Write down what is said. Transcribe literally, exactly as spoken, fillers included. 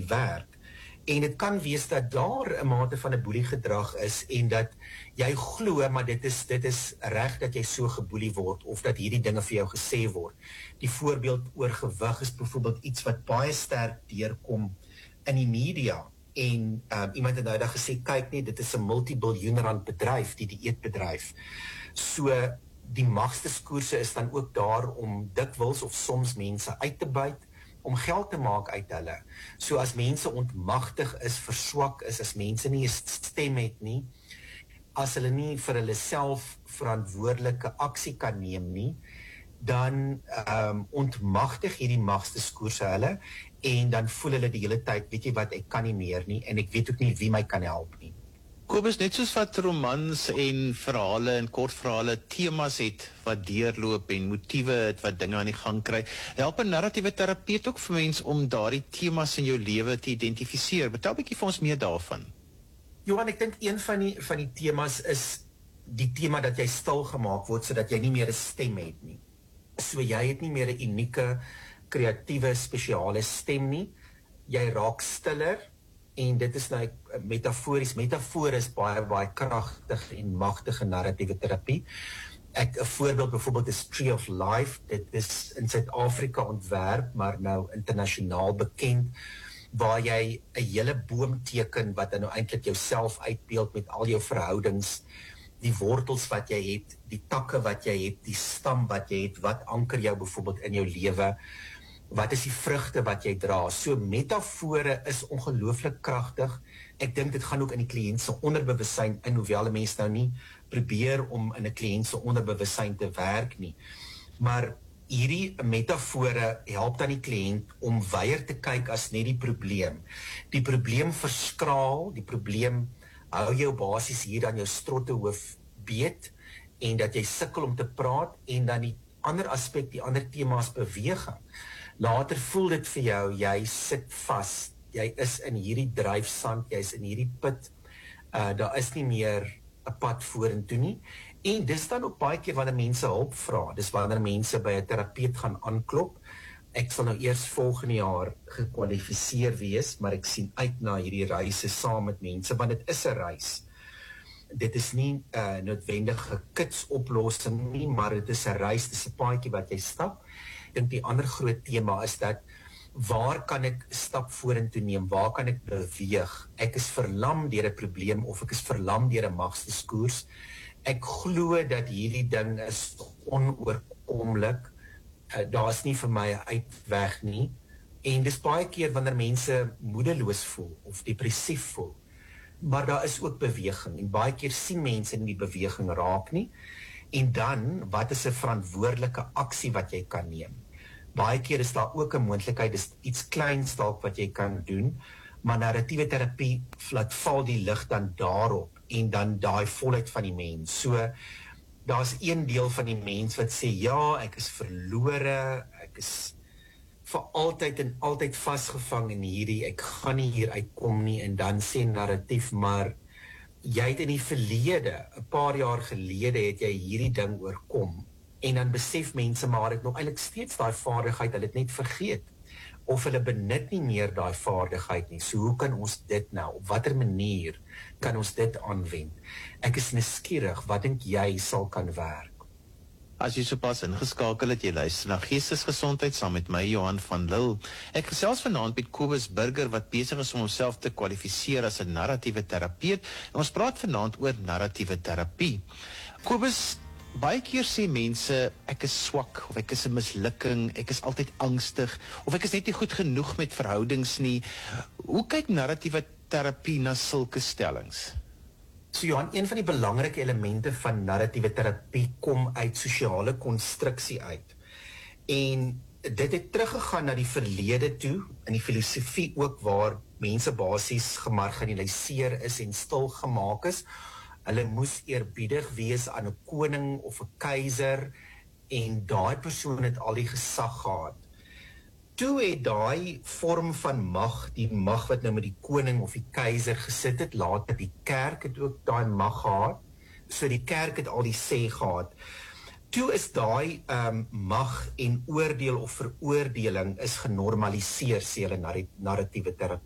werk. En dit kan wees dat daar 'n mate van 'n boeliegedrag is en dat jy glo, maar dit is dit is reg dat jy so geboelie word of dat hierdie dinge vir jou gesê word. Die voorbeeld oor gewig is byvoorbeeld iets wat baie sterk deurkom in die media. En um, iemand het nou dag gesê, kyk nie, dit is 'n multi-biljoen rand bedryf, die dieetbedryf. So die magsdiskoerse is dan ook daar om dikwels of soms mense uit te buit, om geld te maak uit hulle. So as mense ontmagtig is, verswak is, as mense nie 'n stem het nie, as hulle nie vir hulle self verantwoordelike aksie kan neem nie, dan um, ontmagtig hierdie magsdiskoerse hulle, en dan voel hulle die hele tyd, weet jy wat, ek kan nie meer nie, en ek weet ook nie wie my kan help nie. Kobus, net soos wat romans en verhale en kortverhale temas het wat deurloop en motiewe het wat dinge aan die gang kry, help 'n narratiewe terapeut ook vir mense om daardie temas in jou lewe te identifiseer. Vertel 'n bietjie vir ons meer daarvan. Johan, ek dink een van die van die temas is die tema dat jy stil gemaak word sodat jy nie meer 'n stem het nie. So jy het nie meer 'n unieke, kreatiewe, spesiale stem nie. Jy raak stiller. En dit is nou metafories, metafoor is baie, baie kragtig en magtige narratiewe terapie. Ek, 'n voorbeeld byvoorbeeld is Tree of Life, dit is in Suid-Afrika ontwerp, maar nou internasionaal bekend, waar jy 'n hele boom teken, wat dan nou eintlik jouself uitbeeld met al jou verhoudings, die wortels wat jy het, die takke wat jy het, die stam wat jy het, wat anker jou byvoorbeeld in jou lewe, wat is die vrugte wat jy dra. So metafore is ongelooflik kragtig. Ek dink dit gaan ook in die kliënt se onderbewussyn in, hoewel 'n mens nou nie probeer om in 'n kliënt se onderbewussyn te werk nie. Maar hierdie metafore help dan die kliënt om weier te kyk as net die probleem. Die probleem verskraal, die probleem hou jou basies hier aan jou strottehoof beet, en dat jy sukkel om te praat, en dan die ander aspek, die ander thema's beweging. Later voel dit vir jou, jy sit vas, jy is in hierdie dryfsand, jy is in hierdie put, uh, daar is nie meer 'n pad vorentoe nie, en dis dan ook baie keer wanneer mense hulp vra, dis wanneer mense by 'n terapeut gaan aanklop. Ek sal nou eers volgende jaar gekwalifiseer wees, maar ek sien uit na hierdie reise saam met mense, want dit is 'n reis. Dit is nie uh, noodwendige kitsoplossing nie, maar dit is 'n reis, dit is 'n paadjie wat jy stap. Ek dink die ander groot tema is dat, waar kan ek stap vorentoe neem, waar kan ek beweeg? Ek is verlam deur 'n probleem, of ek is verlam deur 'n magsdiskoers. Ek glo dat hierdie ding is onoorkomlik, uh, daar is nie vir my 'n uitweg nie, en dis baie keer wanneer mense moedeloos voel, of depressief voel, maar daar is ook beweging, en baie keer sien mense nie die beweging raak nie, en dan, wat is 'n verantwoordelike aksie wat jy kan neem? Baie keer is daar ook 'n moontlikheid, dis iets kleins dalk wat jy kan doen, maar narratiewe terapie laat val die lig dan daarop, en dan daai volheid van die mens. So, daar's een deel van die mens wat sê, ja, ek is verlore, ek is vir altyd en altyd vasgevang in hierdie, ek gaan nie hier uitkom nie, en dan sê narratief, maar jy het in die verlede, 'n paar jaar gelede, het jy hierdie ding oorkom, en dan besef mense, maar het nog eintlik steeds daai vaardigheid, hulle het net vergeet, of hulle benut nie meer daai vaardigheid nie. So hoe kan ons dit nou, op watter manier kan ons dit aanwend? Ek is nuuskierig, wat dink jy sal kan werk? As jy sopas ingeskakel het, jy luister na Geestesgesondheid saam met my, Johan van Lille. Ek gesels vanaand met Kobus Burger, wat besig is om homself te kwalifiseer as 'n narratiewe terapeut. En ons praat vanaand oor narratiewe terapie. Kobus, baie keer sê mense, ek is swak, of ek is 'n mislukking, ek is altyd angstig, of ek is net nie goed genoeg met verhoudings nie. Hoe kyk narratiewe terapie na sulke stellings? So Johan, een van die belangrike elemente van narratiewe terapie kom uit sosiale konstruksie uit. En dit het teruggegaan na die verlede toe, in die filosofie ook, waar mense basies gemarginaliseer is en stil gemaak is. Hulle moes eerbiedig wees aan 'n koning of 'n keiser, en daai persoon het al die gesag gehad. Toe het daai vorm van mag, die mag wat nou met die koning of die keiser gesit het, later die kerk het ook daai mag gehad, so die kerk het al die sê gehad. Toe is daai um, mag en oordeel of veroordeling is genormaliseer, sê hulle narratiewe